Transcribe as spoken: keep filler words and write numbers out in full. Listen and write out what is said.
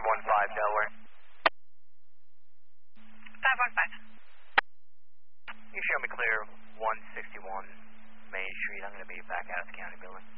one five, Delaware. five one five. You show me clear one sixty-one Main Street. I'm going to be back out of the county building.